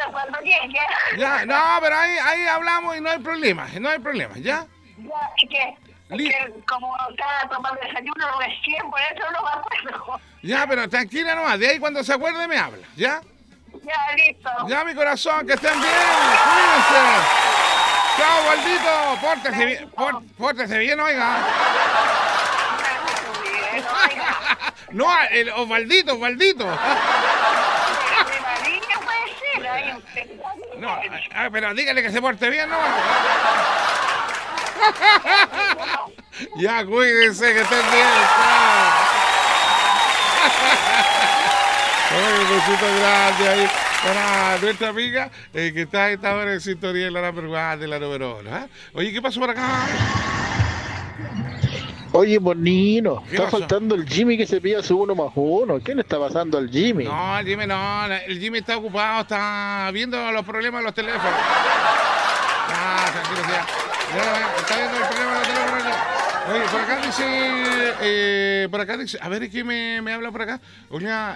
cuando llegue. Ya, no, pero ahí hablamos y no hay problema, ¿ya? Ya, es que como estaba tomando desayuno recién, por eso no me acuerdo. Ya, pero tranquila nomás, de ahí cuando se acuerde me habla, ¿ya? Ya, listo. Ya, mi corazón, que estén bien, cuídense. Chao, Waldito, pórtese bien, oiga. No, el Osvaldito. No, pero dígale que se porte bien, ¿no? Ya, cuídense, que estén bien. Oye, un besito grande ahí para nuestra amiga que está a esta hora en sintonía en la number one de la número 1. ¿Eh? Oye, ¿qué pasó por acá? Oye, Bonino, ¿Qué está pasó? faltando el Jimmy que se pida su 1+1. ¿Qué le está pasando al Jimmy? No, el Jimmy está ocupado, está viendo los problemas de los teléfonos. Ah, tranquilo, ya. Está viendo el problema de los teléfonos. Oye, por acá dice, a ver, ¿qué me habla por acá? Oiga,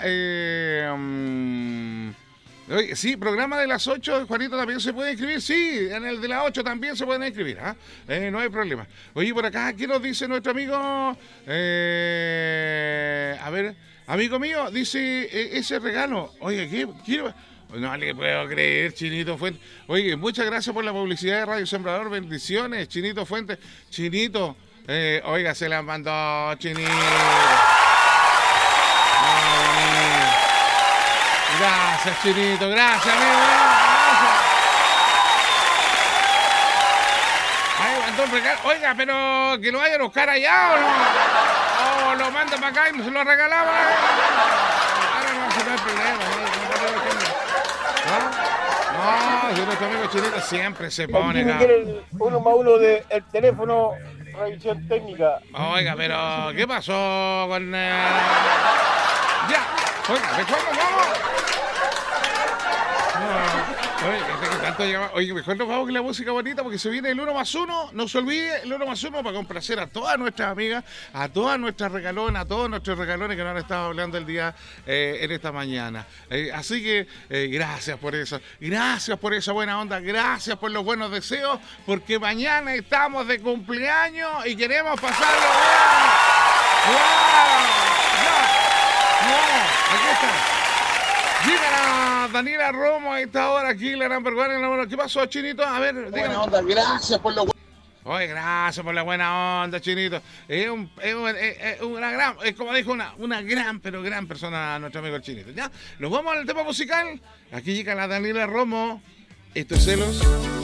oye, sí, programa de las 8, Juanito, también se puede inscribir. Sí, en el de las 8 también se pueden inscribir. ¿Ah? No hay problema. Oye, por acá, ¿qué nos dice nuestro amigo? A ver, amigo mío, dice ese regalo. Oye, ¿qué quiero? No le puedo creer, Chinito Fuente. Oye, muchas gracias por la publicidad de Radio Sembrador. Bendiciones, Chinito Fuente. Chinito, oiga, se la mandó, Chinito. Gracias, Chinito, gracias, amigo. Gracias. Ahí mandó un regalo. Oiga, pero que lo vayan a buscar allá o no. O lo manda para acá y se lo regalaba. Ahora no hay problema. No, si nuestro amigo Chinito siempre se pone acá. Quiere el 1+1 del teléfono, revisión técnica. Oiga, pero ¿qué pasó con...? Ya, oiga, mejor nos vamos. Oye, mejor nos vamos con la música bonita porque se viene el 1+1. No se olvide el 1+1 para complacer a todas nuestras amigas, a todas nuestras regalonas, a todos nuestros regalones que nos han estado hablando el día en esta mañana. Así que gracias por eso, gracias por esa buena onda, gracias por los buenos deseos, porque mañana estamos de cumpleaños y queremos pasarlo bien. ¡No! Aquí está. Llega la Daniela Romo a esta hora aquí, la number one. ¿Qué pasó, Chinito? A ver, dígame. Buena onda, gracias por lo... Oye, gracias por la buena onda, Chinito. Es una gran, es como dijo una gran, pero gran persona nuestro amigo el Chinito. ¿Ya? Nos vamos al tema musical. Aquí llega la Daniela Romo. Esto es Celos.